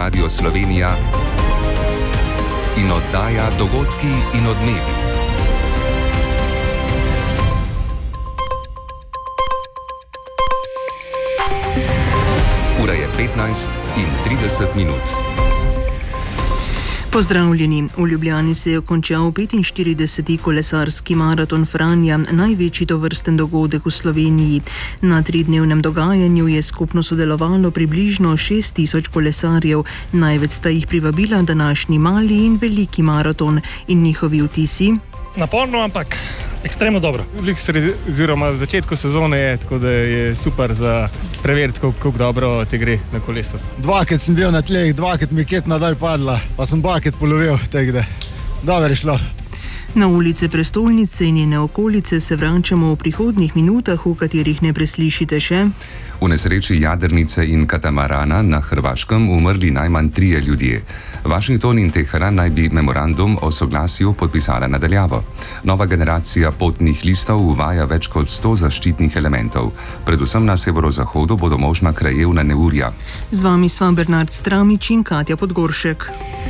Radio Slovenija in oddaja Dogodki in odmevi. Ura je 15:30. Pozdravljeni. V Ljubljani se je končal 45. kolesarski maraton Franja, največji tovrsten dogodek v Sloveniji. Na tridnevnem dogajanju je skupno sodelovalo približno 6000 kolesarjev. Največ sta jih privabila današnji mali in veliki maraton. In njihovi vtisi? Naporno, ampak ekstremno dobro. Oziroma v začetku sezone je, tako da je super za preveriti, kako dobro ti gre na kolesu. Dvakrat sem bil na tleh, dvakrat mi je ketna dal padla, pa sem dvakrat polovil, tako da dobro je šlo. Na ulice prestolnice in njene okolice se vračamo v prihodnjih minutah, v katerih ne preslišite še. V nesreči jadrnice in katamarana na Hrvaškem umrli najmanj 3 ljudje. Washington in Teheran naj bi memorandum o soglasju podpisala nadaljavo. Nova generacija potnih listov uvaja več kot 100 zaščitnih elementov. Predvsem na severozahodu bodo možna krajevna neurja. Z vami sva Bernard Stramič in Katja Podgoršek.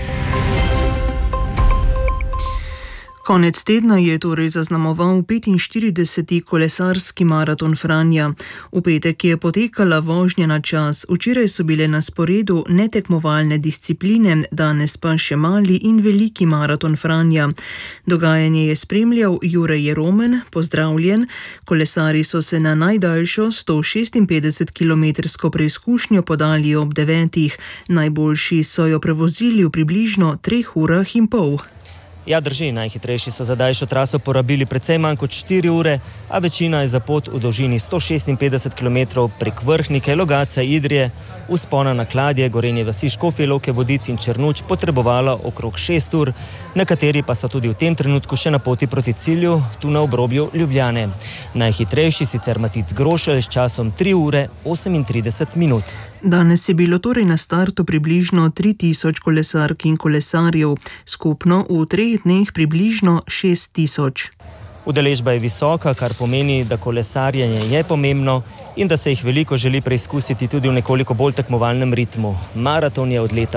Konec tedna je torej zaznamoval 45. kolesarski maraton Franja. V petek je potekala vožnja na čas, včeraj so bile na sporedu netekmovalne discipline, danes pa še mali in veliki maraton Franja. Dogajanje je spremljal Jure Jeromen, pozdravljen. Kolesarji so se na najdaljšo 156-kilometrsko preizkušnjo podali ob 9. Najboljši so jo prevozili v približno 3 urah in pol. Ja, drži, najhitrejši so za daljšo traso porabili precej manj kot 4 ure, a večina je za pot v dolžini 156 km prek Vrhnike, Logatca, Idrije, vzpona na Kladje, Gorenje vasi, Škofje Loke, Vodic in Črnuč potrebovala okrog 6 ur, nekateri pa so tudi v tem trenutku še na poti proti cilju, tu na obrobju Ljubljane. Najhitrejši sicer Matic Grošelj s časom 3 ure 38 minut. Danes je bilo torej na startu približno 3000 kolesark in kolesarjev, skupno v 3 dneh približno 6000. Udeležba je visoka, kar pomeni, da kolesarjenje je pomembno in da se jih veliko želi preizkusiti tudi v nekoliko bolj tekmovalnem ritmu. Maraton je od leta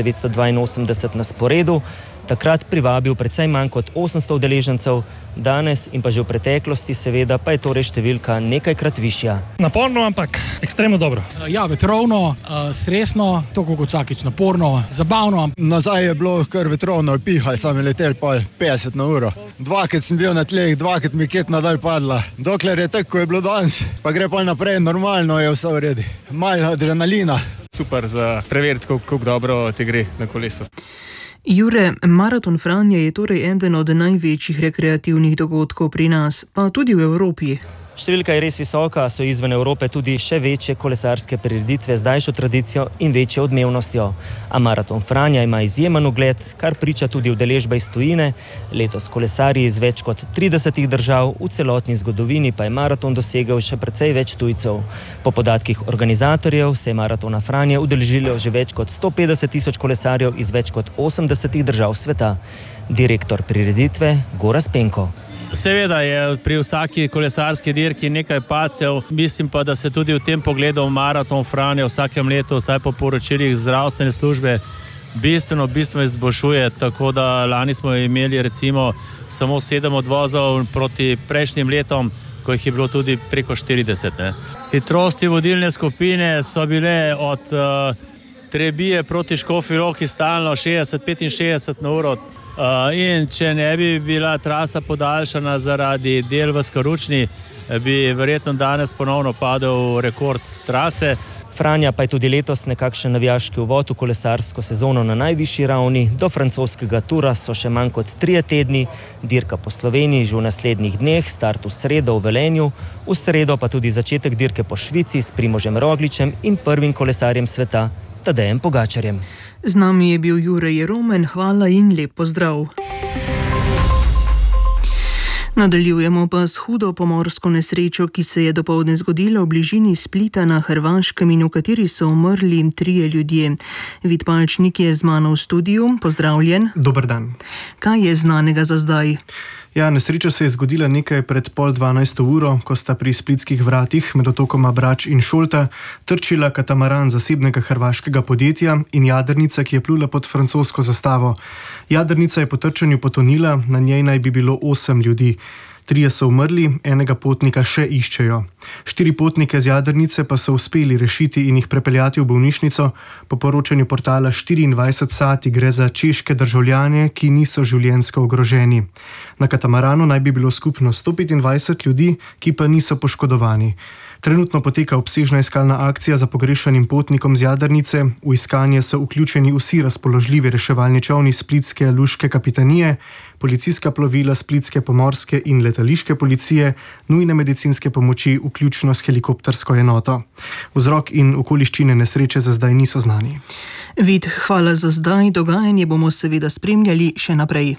1982 na sporedu, takrat privabil precej manj kot 800 udeležencev, danes in pa že v preteklosti seveda pa je torej številka nekajkrat višja. Naporno, ampak ekstremno dobro. Ja, vetrovno, stresno, tako kot vsakič naporno, zabavno. Nazaj je bilo kar vetrovno, pihali, sam je letel pa 50 na uro. Dvakrat sem bil na tleh, dvakrat mi je ketna dal padla. Dokler je tako, ko je bilo danes, pa gre pa naprej, normalno je vse v redu. Malo adrenalina. Super za preveriti, kako dobro ti gre na kolesu. Jure, maraton Franja je torej eden od največjih rekreativnih dogodkov pri nas, pa tudi v Evropi. Številka je res visoka, so izven Evrope tudi še večje kolesarske prireditve z daljšo tradicijo in večjo odmevnostjo. A maraton Franja ima izjemen ugled, kar priča tudi udeležba iz tujine. Letos kolesarji iz več kot 30 držav, v celotni zgodovini pa je maraton dosegel še precej več tujcev. Po podatkih organizatorjev se je maratona Franja udeležilo že več kot 150 000 kolesarjev iz več kot 80 držav sveta. Direktor prireditve Gorazd Penko. Seveda je pri vsaki kolesarski dirki nekaj padcev, mislim pa, da se tudi v tem pogledu maraton Franja vsakem letu, vsaj po poročilih zdravstvene službe, bistveno izboljšuje, tako da lani smo imeli recimo samo 7 odvozov proti prejšnjim letom, ko jih je bilo tudi preko 40. Hitrosti vodilne skupine so bile od Trebije proti Škofji Loki stalno 60-65 na uro. In če ne bi bila trasa podaljšana zaradi del v Skaručni, bi verjetno danes ponovno padel rekord trase. Franja pa je tudi letos nekakšen navijaški uvod v kolesarsko sezono na najvišji ravni. Do francoskega tura so še manj kot 3 tedni, dirka po Sloveniji že v naslednjih dneh, start v sredo v Velenju, v sredo pa tudi začetek dirke po Švici s Primožem Rogličem in prvim kolesarjem sveta Tadejem Pogačarjem. Z nami je bil Jure Jeromen, hvala in lep pozdrav. Nadaljujemo pa s hudo pomorsko nesrečo, ki se je dopoldne zgodila v bližini Splita na Hrvaškem in v kateri so umrli 3 ljudje. Vid Palčnik je z mano v studiu, pozdravljen. Dober dan. Kaj je znanega za zdaj? Ja, nesreča se je zgodila nekaj pred 11:30, ko sta pri splitskih vratih med otokoma Brač in Šolta trčila katamaran zasebnega hrvaškega podjetja in jadrnica, ki je plula pod francosko zastavo. Jadrnica je po trčenju potonila, na njej naj bi bilo 8 ljudi. 3 so umrli, enega potnika še iščejo. 4 potnike z jadrnice pa so uspeli rešiti in jih prepeljati v bolnišnico. Po poročanju portala 24 gre za češke državljane, ki niso življenjsko ogroženi. Na katamaranu naj bi bilo skupno 125 ljudi, ki pa niso poškodovani. Trenutno poteka obsežna iskalna akcija za pogrešanim potnikom z jadrnice. V iskanje so vključeni vsi razpoložljivi reševalni čolni splitske luške kapitanije, policijska plovila splitske pomorske in letališke policije, nujne medicinske pomoči, vključno s helikoptersko enoto. Vzrok in okoliščine nesreče za zdaj niso znani. Vid, hvala za zdaj. Dogajanje bomo seveda spremljali še naprej.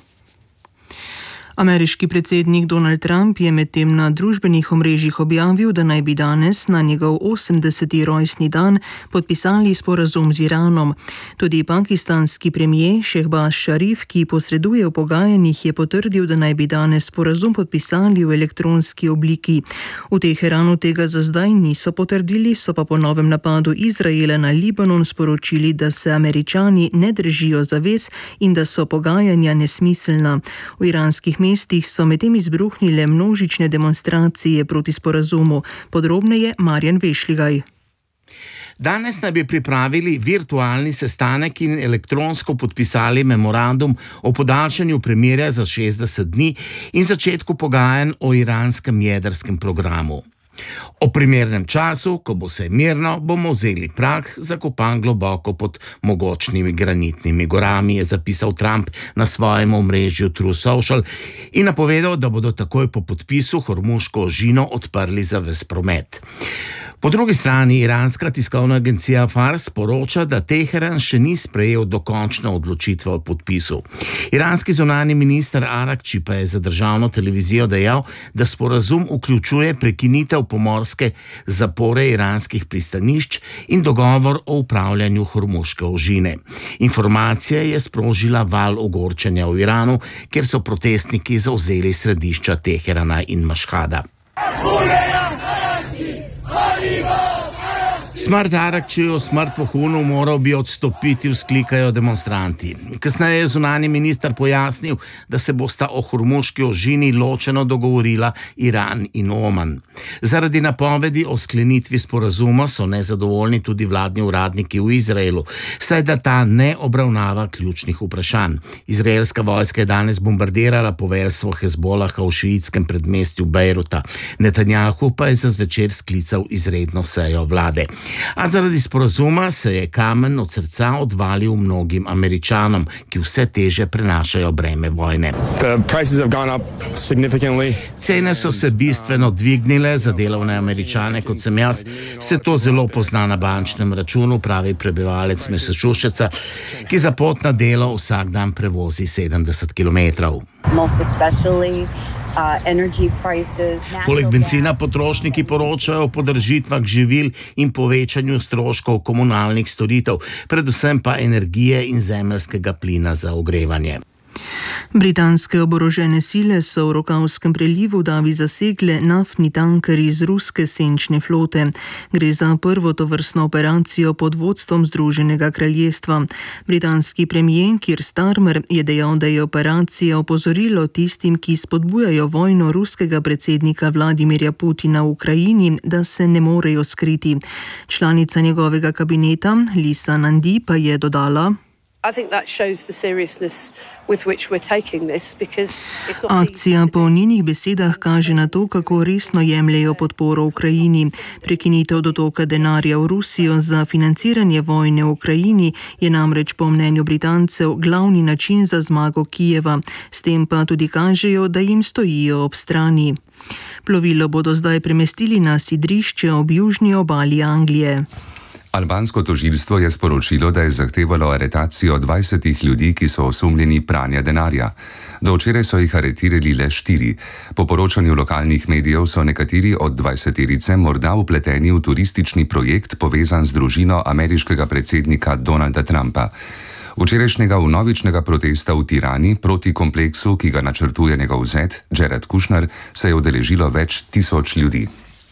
Ameriški predsednik Donald Trump je medtem na družbenih omrežjih objavil, da naj bi danes na njegov 80. rojstni dan podpisali sporazum z Iranom. Tudi pakistanski premijer Šehbaz Šarif, ki posreduje v pogajanjih, je potrdil, da naj bi danes sporazum podpisali v elektronski obliki. V Teheranu tega za zdaj niso potrdili, so pa po novem napadu Izraela na Libanon sporočili, da se Američani ne držijo zavez in da so pogajanja nesmiselna. V iranskih mestih so medtem izbruhnile množične demonstracije proti sporazumu. Podrobneje Marjan Vešligaj. Danes naj bi pripravili virtualni sestanek in elektronsko podpisali memorandum o podaljšanju premirja za 60 dni in začetku pogajanj o iranskem jedrskem programu. O primernem času, ko bo vse mirno, bomo vzeli prah, zakopan globoko pod mogočnimi granitnimi gorami, je zapisal Trump na svojem omrežju Truth Social in napovedal, da bodo takoj po podpisu Hormuško ožino odprli za ves promet. Po drugi strani iranska tiskovna agencija Fars poroča, da Teheran še ni sprejel dokončne odločitve o podpisu. Iranski zunanji minister Arakči pa je za državno televizijo dejal, da sporazum vključuje prekinitev pomorske zapore iranskih pristanišč in dogovor o upravljanju Hormuške ožine. Informacija je sprožila val ogorčenja v Iranu, kjer so protestniki zavzeli središča Teherana in Mašhada. Smrt Arakčiju, smrt Vohunu, moral bi odstopiti, vzklikajo demonstranti. Kasneje je zunanji minister pojasnil, da se bosta o Hormuški ožini ločeno dogovorila Iran in Oman. Zaradi napovedi o sklenitvi sporazuma so nezadovoljni tudi vladni uradniki v Izraelu, saj da ta ne obravnava ključnih vprašanj. Izraelska vojska je danes bombardirala poveljstvo Hezbolaha v šiitskem predmestju Bejruta. Netanjahu pa je za zvečer sklical izredno sejo vlade. A zaradi sporazuma se je kamen od srca odvalil mnogim Američanom, ki vse teže prenašajo breme vojne. Cene so se bistveno dvignile, za delovne Američane, kot sem jaz, se to zelo pozna na bančnem računu, pravi prebivalec Massachusettsa, ki za pot na delo vsak dan prevozi 70 kilometrov. Poleg benzina potrošniki poročajo o podražitvah živil in povečanju stroškov komunalnih storitev, predvsem pa energije in zemeljskega plina za ogrevanje. Britanske oborožene sile so v Rokavskem prelivu davi zasegle naftni tanker iz ruske senčne flote. Gre za prvo tovrstno operacijo pod vodstvom Združenega kraljestva. Britanski premijer Keir Starmer je dejal, da je operacija opozorilo tistim, ki spodbujajo vojno ruskega predsednika Vladimirja Putina v Ukrajini, da se ne morejo skriti. Članica njegovega kabineta Lisa Nandi pa je dodala: Akcija po njenih besedah kaže na to, kako resno jemljejo podporo Ukrajini. Prekinitev dotoka denarja v Rusijo za financiranje vojne v Ukrajini je namreč po mnenju Britancev glavni način za zmago Kijeva. S tem pa tudi kažejo, da jim stojijo ob strani. Plovilo bodo zdaj premestili na sidrišče ob južni obali Anglije. Albansko tožilstvo je sporočilo, da je zahtevalo aretacijo 20 ljudi, ki so osumljeni pranja denarja. Do včeraj so jih aretirali le 4. Po poročanju lokalnih medijev so nekateri od 20-terice morda vpleteni v turistični projekt povezan z družino ameriškega predsednika Donalda Trumpa. Včerajšnjega vnovičnega protesta v Tirani proti kompleksu, ki ga načrtuje njegov zet, Jared Kushner, se je udeležilo več tisoč ljudi.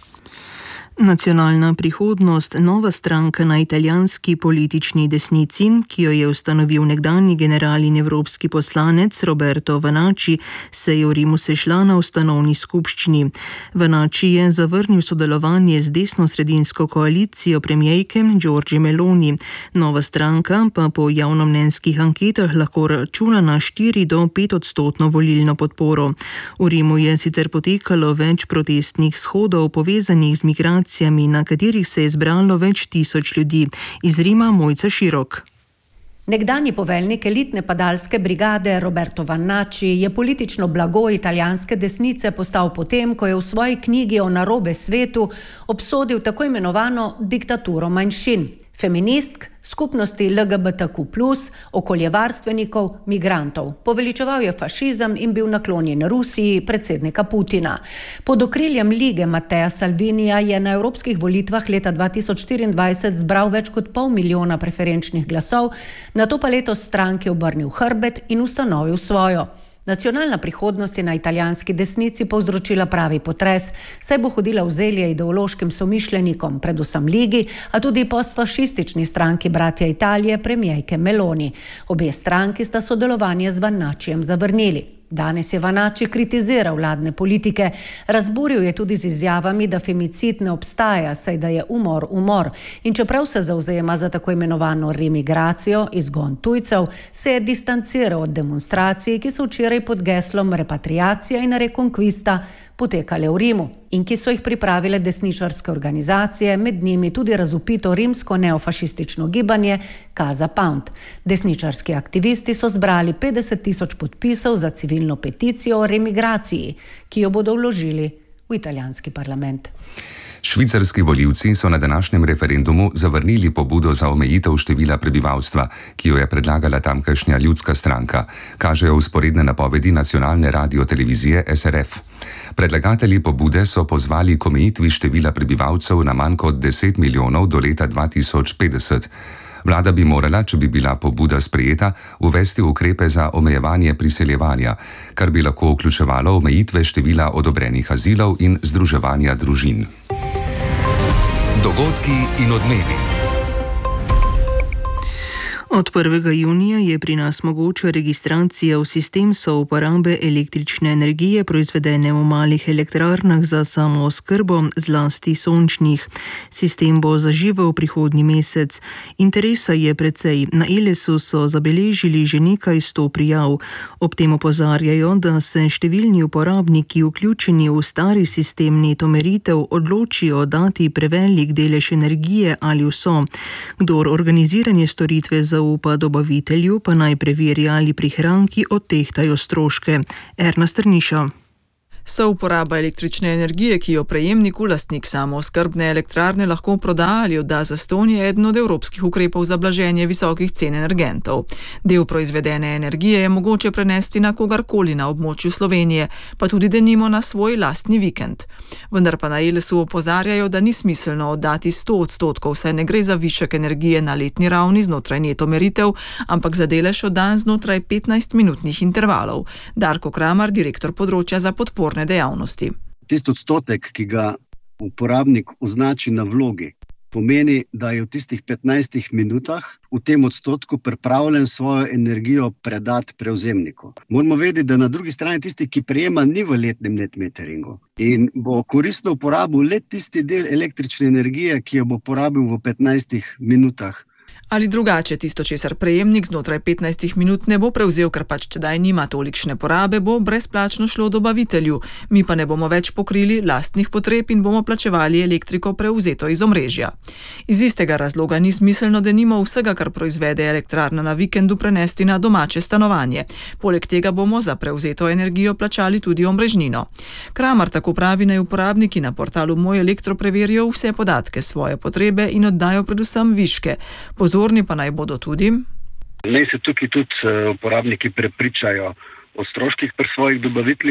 Nacionalna prihodnost, nova stranka na italijanski politični desnici, ki jo je ustanovil nekdanji general in evropski poslanec Roberto Vanacci, se je v Rimu sešla na ustanovni skupščini. Vanacci je zavrnil sodelovanje z desno-sredinsko koalicijo premijejke Giorgie Meloni. Nova stranka pa po javnomnenjskih anketah lahko računa na 4 do 5% volilno podporo. V Rimu je sicer potekalo več protestnih shodov povezanih z migracijami, na katerih se je zbralo več tisoč ljudi. Iz Rima Mojca Širok. Nekdanji poveljnik elitne padalske brigade Roberto Vanacci je politično blago italijanske desnice postal potem, ko je v svoji knjigi o narobe svetu obsodil tako imenovano diktaturo manjšin. Feministk, skupnosti LGBTQ+, okoljevarstvenikov, migrantov. Poveličeval je fašizem in bil naklonjen Rusiji predsednika Putina. Pod okriljem lige Mattea Salvinija je na evropskih volitvah leta 2024 zbral več kot 500 000 preferenčnih glasov, nato pa letos stranki obrnil hrbet in ustanovil svojo. Nacionalna prihodnost je na italijanski desnici povzročila pravi potres, saj bo hodila v zelje ideološkim somišljenikom, predvsem ligi, a tudi postfašistični stranki Bratja Italije, premijejke Meloni. Obe stranki sta sodelovanje z Vanaccijem zavrnili. Danes je Vanacci kritiziral vladne politike, razburil je tudi z izjavami, da femicid ne obstaja, saj da je umor. In čeprav se zavzema za tako imenovano remigracijo, izgon tujcev, se je distanciral od demonstracij, ki so včeraj pod geslom repatriacija in rekonkvista potekale v Rimu in ki so jih pripravile desničarske organizacije, med njimi tudi razvpito rimsko neofašistično gibanje Casa Pound. Desničarski aktivisti so zbrali 50 000 podpisov za civilno peticijo o remigraciji, ki jo bodo vložili v italijanski parlament. Švicarski volivci so na današnjem referendumu zavrnili pobudo za omejitev števila prebivalstva, ki jo je predlagala tamkajšnja ljudska stranka, kažejo vzporedne napovedi nacionalne radiotelevizije SRF. Predlagatelji pobude so pozvali k omejitvi števila prebivalcev na manj kot 10 milijonov do leta 2050. Vlada bi morala, če bi bila pobuda sprejeta, uvesti ukrepe za omejevanje priseljevanja, kar bi lahko vključevalo omejitve števila odobrenih azilov in združevanja družin. Dogodki in odmevi. Od 1. junija je pri nas mogoča registracija v sistem souporabe električne energije proizvedene v malih elektrarnah za samooskrbo, zlasti sončnih. Sistem bo zaživel prihodnji mesec. Interesa je precej. Na Elesu so zabeležili že nekaj 100 prijav. Ob tem opozarjajo, da se številni uporabniki, vključeni v stari sistem neto meritev, odločijo dati prevelik delež energije ali vso. Kdor organiziranje storitve zaupa dobavitelju, pa naj preveri, ali prihranki odtehtajo stroške. Erna Strniša. Souporaba električne energije, ki jo prejemniku, lastnik samooskrbne elektrarne, lahko proda ali odda zastonj, je eden od evropskih ukrepov za blaženje visokih cen energentov. Del proizvedene energije je mogoče prenesti na kogarkoli na območju Slovenije, pa tudi denimo na svoj lastni vikend. Vendar pa na Elesu opozarjajo, da ni smiselno oddati 100%, saj ne gre za višek energije na letni ravni znotraj neto meritev, ampak za delež oddan znotraj 15-minutnih intervalov. Darko Kramar, direktor področja za podporne dejavnosti. Tisti odstotek, ki ga uporabnik označi na vlogi, pomeni, da je v tistih 15 minutah v tem odstotku pripravljen svojo energijo predati prevzemniku. Moramo vedeti, da na drugi strani tisti, ki prejema, ni v letnem netmeteringu in bo koristno uporabil le tisti del električne energije, ki jo bo porabil v 15 minutah. Ali drugače, tisto, česar prejemnik znotraj 15 minut ne bo prevzel, ker pač tedaj nima tolikšne porabe, bo brezplačno šlo dobavitelju. Mi pa ne bomo več pokrili lastnih potreb in bomo plačevali elektriko prevzeto iz omrežja. Iz istega razloga ni smiselno, da nima vsega, kar proizvede elektrarna na vikendu, prenesti na domače stanovanje. Poleg tega bomo za prevzeto energijo plačali tudi omrežnino. Kramar tako pravi, naj uporabniki na portalu Moj Elektro preverijo vse podatke, svoje potrebe in oddajo predvsem viške. Pozorni pa naj bodo tudi. Naj se tukaj tudi uporabniki prepričajo o stroških pri svojih dobaviteljih,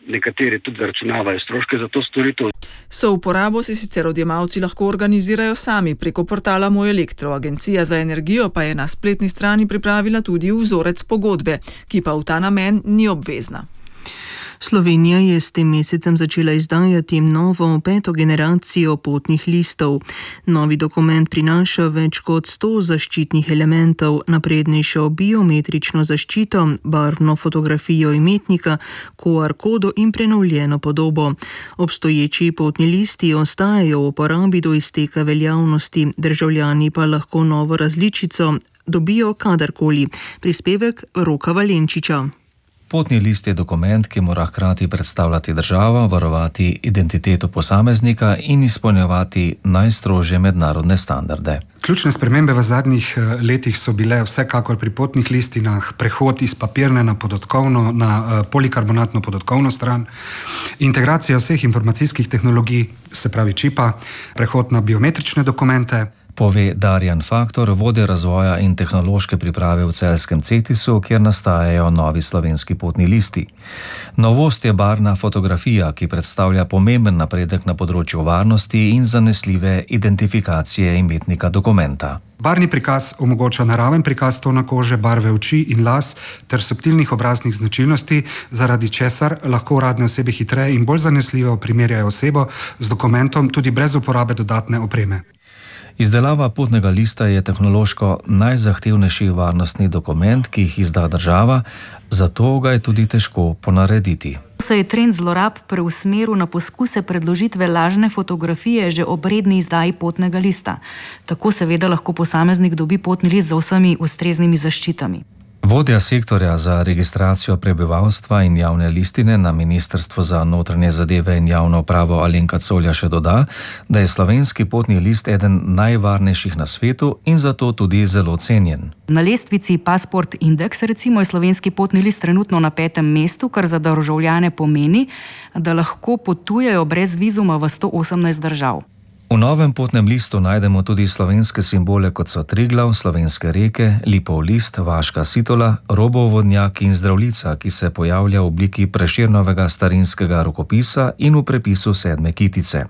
nekateri tudi zaračunavajo stroške za to storitev. Souporabo si sicer odjemalci lahko organizirajo sami preko portala Moj Elektro. Agencija za energijo pa je na spletni strani pripravila tudi vzorec pogodbe, ki pa v ta namen ni obvezna. Slovenija je s tem mesecem začela izdajati novo 5. generacijo potnih listov. Novi dokument prinaša več kot 100 zaščitnih elementov, naprednejšo biometrično zaščito, barvno fotografijo imetnika, QR kodo in prenovljeno podobo. Obstoječi potni listi ostajajo v uporabi do izteka veljavnosti, državljani pa lahko novo različico dobijo kadarkoli. Prispevek Roka Valenčiča. Potni list je dokument, ki mora hkrati predstavljati državo, varovati identiteto posameznika in izpolnjevati najstrožje mednarodne standarde. Ključne spremembe v zadnjih letih so bile vsekakor pri potnih listinah prehod iz papirne na podatkovno, na polikarbonatno podatkovno stran, integracija vseh informacijskih tehnologij, se pravi čipa, prehod na biometrične dokumente. Pove Darjan Faktor, vodja razvoja in tehnološke priprave v Celjskem CETIS-u, kjer nastajajo novi slovenski potni listi. Novost je barvna fotografija, ki predstavlja pomemben napredek na področju varnosti in zanesljive identifikacije imetnika dokumenta. Barvni prikaz omogoča naraven prikaz tona kože, barve oči in las ter subtilnih obraznih značilnosti, zaradi česar lahko uradne osebe hitreje in bolj zanesljivo primerjajo osebo z dokumentom tudi brez uporabe dodatne opreme. Izdelava potnega lista je tehnološko najzahtevnejši varnostni dokument, ki jih izda država, zato ga je tudi težko ponarediti. Se je trend zlorab preusmeril na poskuse predložitve lažne fotografije že ob redni izdaji potnega lista. Tako seveda lahko posameznik dobi potni list z vsemi ustreznimi zaščitami. Vodja sektorja za registracijo prebivalstva in javne listine na Ministrstvu za notranje zadeve in javno upravo Alenka Colja še doda, da je slovenski potni list eden najvarnejših na svetu in zato tudi zelo cenjen. Na lestvici Passport Index recimo je slovenski potni list trenutno na 5. mestu, kar za državljane pomeni, da lahko potujejo brez vizuma v 118 držav. V novem potnem listu najdemo tudi slovenske simbole, kot so Triglav, slovenske reke, lipov list, vaška sitola, robov vodnjak in zdravljica, ki se pojavlja v obliki Prešernovega starinskega rokopisa in v prepisu 7. kitice.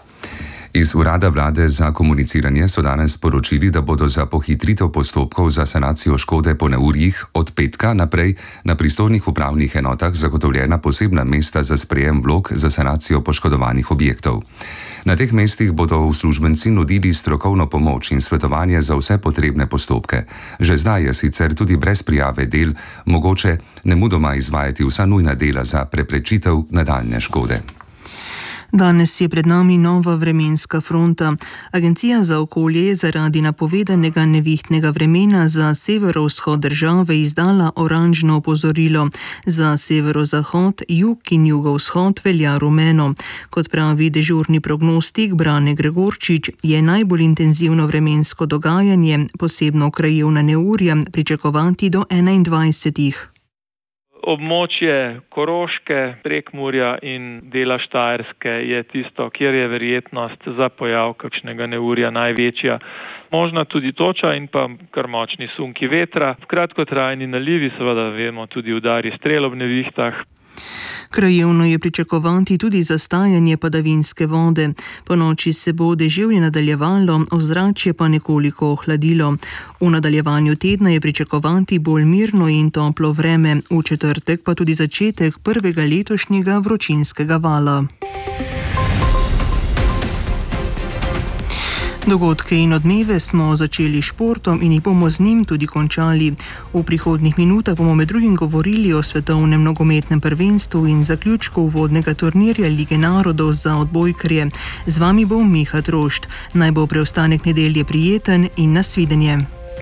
Iz Urada vlade za komuniciranje so danes sporočili, da bodo za pohitritev postopkov za sanacijo škode po neurjih od petka naprej na pristojnih upravnih enotah zagotovljena posebna mesta za sprejem vlog za sanacijo poškodovanih objektov. Na teh mestih bodo uslužbenci nudili strokovno pomoč in svetovanje za vse potrebne postopke. Že zdaj je sicer tudi brez prijave del mogoče nemudoma izvajati vsa nujna dela za preprečitev nadaljnje škode. Danes je pred nami nova vremenska fronta. Agencija za okolje je zaradi napovedanega nevihtnega vremena za severovzhod države izdala oranžno opozorilo. Za severozahod, jug in jugovzhod velja rumeno. Kot pravi dežurni prognostik Brane Gregorčič, je najbolj intenzivno vremensko dogajanje, posebno krajevna neurja, pričakovati do 21. Območje Koroške, Prekmurja in dela Štajerske je tisto, kjer je verjetnost za pojav kakšnega neurja največja. Možna tudi toča in pa kar močni sunki vetra. Kratkotrajni nalivi, seveda vemo, tudi udari strel ob nevihtah. Krajevno je pričakovati tudi zastajanje padavinske vode. Po noči se bo deževje nadaljevalo, ozračje pa nekoliko ohladilo. V nadaljevanju tedna je pričakovati bolj mirno in toplo vreme, v četrtek pa tudi začetek prvega letošnjega vročinskega vala. Dogodke in odmeve smo začeli športom in jih bomo z njim tudi končali. V prihodnjih minutah bomo med drugim govorili o svetovnem nogometnem prvenstvu in zaključku uvodnega turnirja Lige narodov za odbojkarje. Z vami bo Miha Trošt. Naj bo preostanek nedelje prijeten in nasvidenje.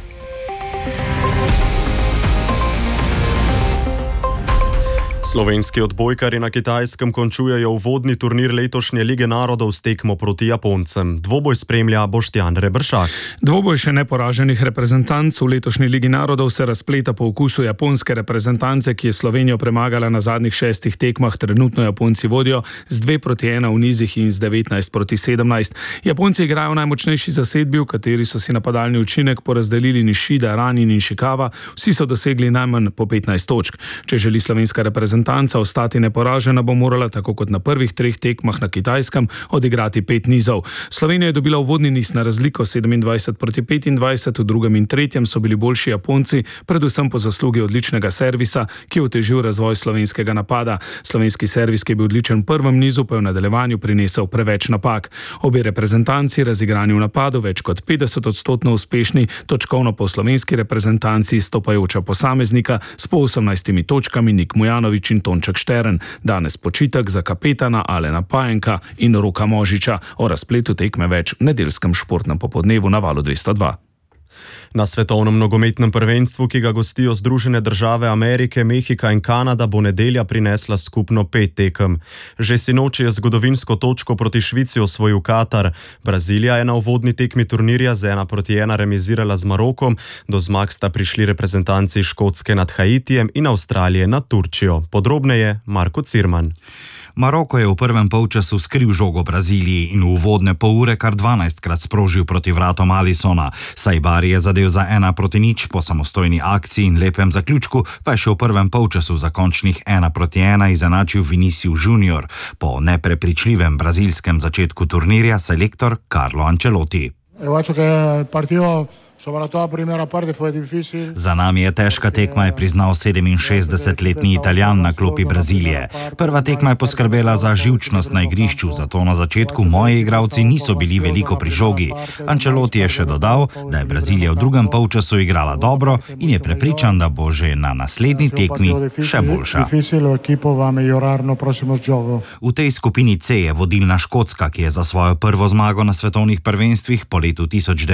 Slovenski odbojkarji na Kitajskem končujejo uvodni turnir letošnje Lige narodov s tekmo proti Japoncem. Dvoboj spremlja Boštjan Rebršak. Dvoboj še neporaženih reprezentanc v letošnji Ligi narodov se razpleta po okusu japonske reprezentance, ki je Slovenijo premagala na zadnjih 6 tekmah. Trenutno Japonci vodijo z 2-1 v nizih in z 19-17. Japonci igrajo v najmočnejši zasedbi, v kateri so si napadalni učinek porazdelili Nishida, Ranin in Shikawa. Vsi so dosegli najmanj po 15 točk. Če želi slovenska reprezentanca reprezentanca ostati neporažena, bo morala tako kot na prvih 3 tekmah na Kitajskem odigrati 5 nizov. Slovenija je dobila uvodni niz na razliko 27-25, v drugem in tretjem so bili boljši Japonci, predvsem po zaslugi odličnega servisa, ki je otežil razvoj slovenskega napada. Slovenski servis, ki je bil odličen v prvem nizu, pa je v nadaljevanju prinesel preveč napak. Obe reprezentanci razigrani v napadu, več kot 50% uspešni, točkovno po slovenski reprezentanci stopajoča posameznika s po 18 točkami Nik Mujanović in Tonček Štern. Danes počitek za kapetana Alena Pajenka in Roka Možiča. O razpletu tekme več v nedeljskem športnem popodnevu na Valu 202. Na svetovnem nogometnem prvenstvu, ki ga gostijo Združene države Amerike, Mehika in Kanada, bo nedelja prinesla skupno 5 tekem. Že sinoči je zgodovinsko točko proti Švici osvojil Katar. Brazilija je na uvodni tekmi turnirja z 1-1 remizirala z Marokom. Do zmag sta prišli reprezentanci Škotske nad Haitijem in Avstralije nad Turčijo. Podrobneje Marko Cirman. Maroko je v prvem polčasu skril žogo Braziliji in v uvodne pol ure kar 12krat sprožil proti vratom Alisona. Sajbari je zadev za 1-0 po samostojni akciji in lepem zaključku, pa je še v prvem polčasu za končnih 1-1 izenačil Vinicius Junior. Po neprepričljivem brazilskem začetku turnirja selektor Carlo Ancelotti. Za nami je težka tekma, je priznal 67-letni Italijan na klopi Brazilije. Prva tekma je poskrbela za živčnost na igrišču, zato na začetku moji igralci niso bili veliko pri žogi. Ancelotti je še dodal, da je Brazilija v drugem polčasu igrala dobro in je prepričan, da bo že na naslednji tekmi še boljša. V tej skupini C je vodilna Škotska, ki je za svojo prvo zmago na svetovnih prvenstvih po letu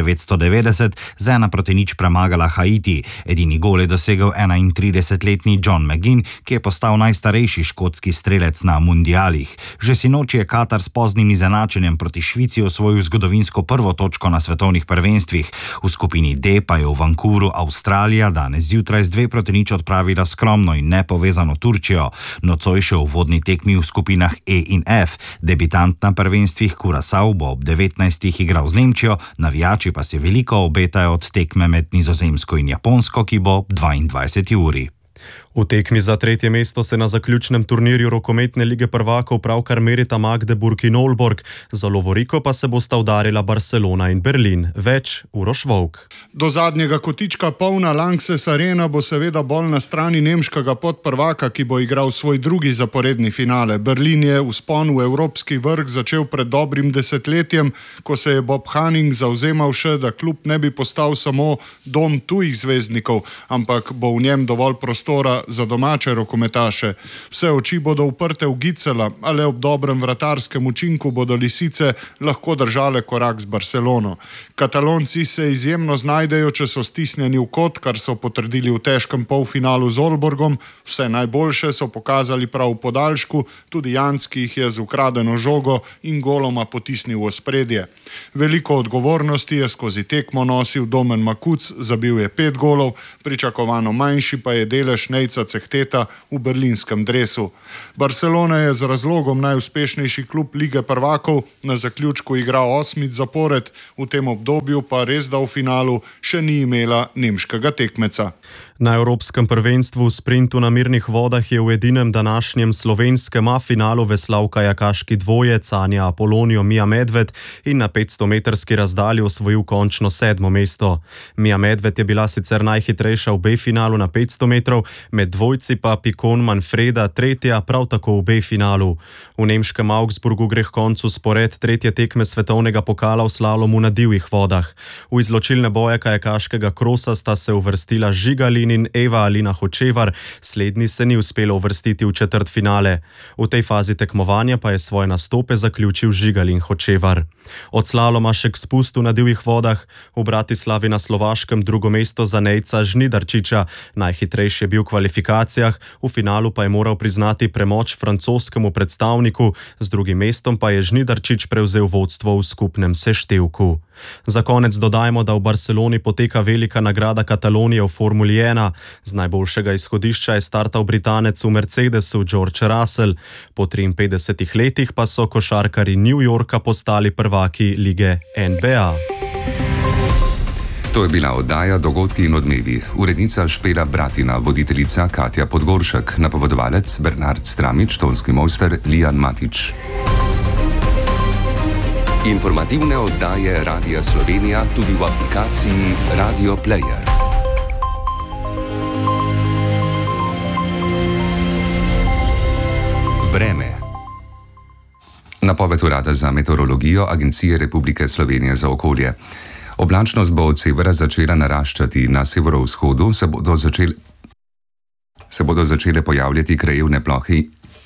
1990 z 1-0 premagala Haiti. Edini gol je dosegel 31-letni John McGinn, ki je postal najstarejši škotski strelec na mundialih. Že sinoči je Katar s poznim izenačenjem proti Švici osvojil zgodovinsko prvo točko na svetovnih prvenstvih. V skupini D pa je v Vancouvru Avstralija danes zjutraj z 2-0 odpravila skromno in nepovezano Turčijo. Nocoj še v uvodni tekmi v skupinah E in F. Debitant na prvenstvih Curaçao bo ob 19 igral z Nemčijo, navijači pa si veliko obetajo od tekme med Nizozemsko in Japonsko, ki bo ob 22 uri. V tekmi za 3. mesto se na zaključnem turnirju rokometne lige prvakov pravkar merita Magdeburg in Aalborg, za lovoriko pa se bosta udarila Barcelona in Berlin. Več Uroš Volk. Do zadnjega kotička polna Lanxess Arena bo seveda bolj na strani nemškega podprvaka, ki bo igral svoj drugi zaporedni finale. Berlin je vzpon v evropski vrh začel pred dobrim desetletjem, ko se je Bob Hanning zavzemal še, da klub ne bi postal samo dom tujih zvezdnikov, ampak bo v njem dovolj prostora za domače rokometaše. Vse oči bodo uprte v Gicela, ale ob dobrem vratarskem učinku bodo lisice lahko držale korak z Barcelono. Katalonci se izjemno znajdejo, če so stisnjeni v kot, kar so potrdili v težkem polfinalu z Aalborgom. Vse najboljše so pokazali prav v podaljšku, tudi Janski jih je z ukradeno žogo in goloma potisnil v ospredje. Veliko odgovornosti je skozi tekmo nosil Domen Makuc, zabil je 5 golov, pričakovano manjši pa je delež Nejca Cehteta v berlinskem dresu. Barcelona je z razlogom najuspešnejši klub lige prvakov, na zaključku igra 8 zapored, v tem obdobju pa res da v finalu še ni imela nemškega tekmeca. Na Evropskem prvenstvu v sprintu na mirnih vodah je v edinem današnjem slovenskem A-finalu veslal kajakaški dvojec Anja Apolonijo Mija Medved in na 500-metrski razdalji osvojil končno 7. mesto. Mija Medved je bila sicer najhitrejša v B-finalu na 500 metrov, med dvojci pa Pikon Manfreda tretja, prav tako v B-finalu. V nemškem Augsburgu gre k koncu spored 3. tekme svetovnega pokala v slalomu na divjih vodah. V izločilne boje kajakaškega krosa sta se uvrstila Žigalin in Eva Alina Hočevar, slednji se ni uspelo uvrstiti v četrtfinale. V tej fazi tekmovanja pa je svoje nastope zaključil Žigalin Hočevar. Od slaloma še k spustu na divjih vodah, v Bratislavi na Slovaškem drugo mesto za Nejca Žnidarčiča, najhitrejši je bil v kvalifikacijah, v finalu pa je moral priznati premoč francoskemu predstavniku, z drugim mestom pa je Žnidarčič prevzel vodstvo v skupnem seštevku. Za konec dodajmo, da v Barceloni poteka velika nagrada Katalonije v Formuli 1. Z najboljšega izhodišča je startal Britanec v Mercedesu George Russell. Po 53 letih pa so košarkarji New Yorka postali prvaki lige NBA. To je bila oddaja Dogodki in odmevi. Urednica Špela Bratina, voditeljica Katja Podgoršek, napovedovalec Bernard Stramič, tonski mojster Lijan Matič. Informativne oddaje Radia Slovenija tudi v aplikaciji Radio Player. Vreme. Napoved Urada za meteorologijo Agencije Republike Slovenije za okolje. Oblačnost bo od severa začela naraščati, na severovzhodu se bodo začele pojavljati krajevne plohe.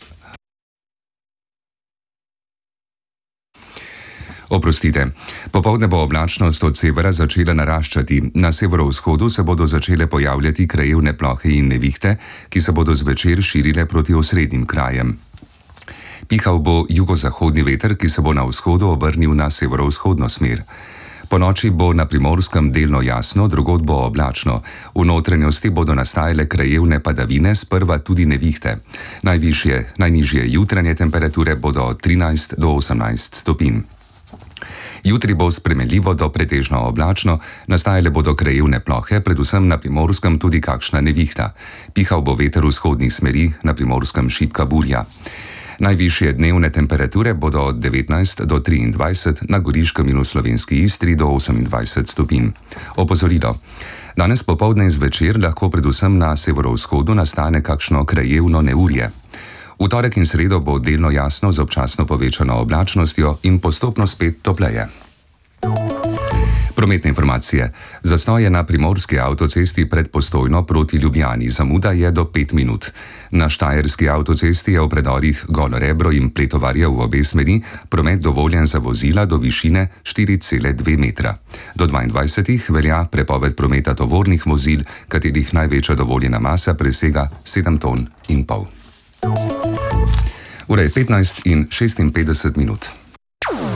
Popoldne bo oblačnost od severa začela naraščati, na severovzhodu se bodo začele pojavljati krajevne plohe in nevihte, ki se bodo zvečer širile proti osrednjim krajem. Pihal bo jugozahodni veter, ki se bo na vzhodu obrnil na severovzhodno smer. Po noči bo na Primorskem delno jasno, drugod bo oblačno. V notranjosti bodo nastajale krajevne padavine, sprva tudi nevihte. Najnižje jutranje temperature bodo od 13 do 18 stopinj. Jutri bo spremenljivo do pretežno oblačno, nastajale bodo krajevne plohe, predvsem na Primorskem tudi kakšna nevihta. Pihal bo veter vzhodnih smeri, na Primorskem šibka burja. Najvišje dnevne temperature bodo od 19 do 23, na Goriškem in v Slovenski Istri do 28 stopinj. Opozorilo. Danes popoldne in zvečer lahko predvsem na severovzhodu nastane kakšno krajevno neurje. V torek in sredo bo delno jasno z občasno povečano oblačnostjo in postopno spet topleje. Prometne informacije. Zastoj je na primorski avtocesti pred Postojno proti Ljubljani. Zamuda je do 5 minut. Na štajerski avtocesti je v predorih Golo Rebro in Pletovarje v obe smeri promet dovoljen za vozila do višine 4,2 metra. Do 22. velja prepoved prometa tovornih vozil, katerih največja dovoljena masa presega 7,5 ton. Ura je 15:56 minut.